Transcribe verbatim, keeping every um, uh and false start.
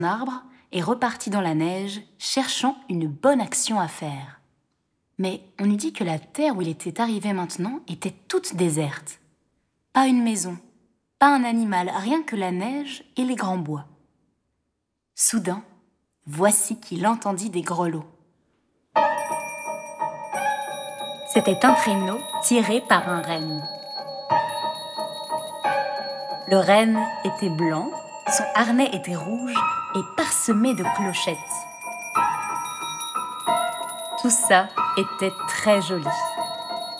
arbre et repartit dans la neige, cherchant une bonne action à faire. Mais on eût dit que la terre où il était arrivé maintenant était toute déserte. Pas une maison, pas un animal, rien que la neige et les grands bois. Soudain, voici qu'il entendit des grelots. C'était un traîneau tiré par un renne. Le renne était blanc, son harnais était rouge et parsemé de clochettes. Tout ça était très joli.